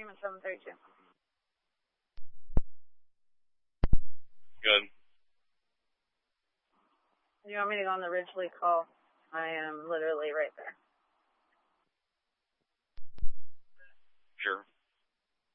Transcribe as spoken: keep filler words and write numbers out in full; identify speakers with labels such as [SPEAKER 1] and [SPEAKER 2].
[SPEAKER 1] stream at seven thirty-two.
[SPEAKER 2] Good.
[SPEAKER 1] You want me to go on the Ridgely call? I am literally right there.